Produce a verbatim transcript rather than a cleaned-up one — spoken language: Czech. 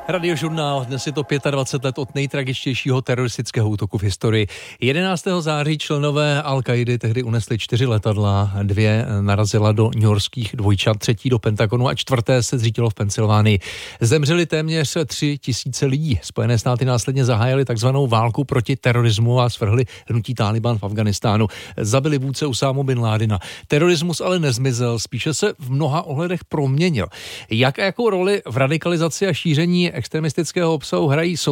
Radiožurnál, dnes je to dvacet pět let od nejtragičtějšího teroristického útoku v historii. jedenáctého září členové Al-Kaidy tehdy unesli čtyři letadla, dvě narazila do newyorských dvojčat, třetí do Pentagonu a čtvrté se zřítilo v Pensylvánii. Zemřeli téměř tři tisíce lidí. Spojené státy následně zahájily takzvanou válku proti terorismu a svrhli hnutí Taliban v Afghánistánu. Zabili vůdce Usámu bin Ládina. Terorismus ale nezmizel, spíše se v mnoha ohledech proměnil. Jak a jakou roli v radikalizaci a šíření extremistického obsahu hrají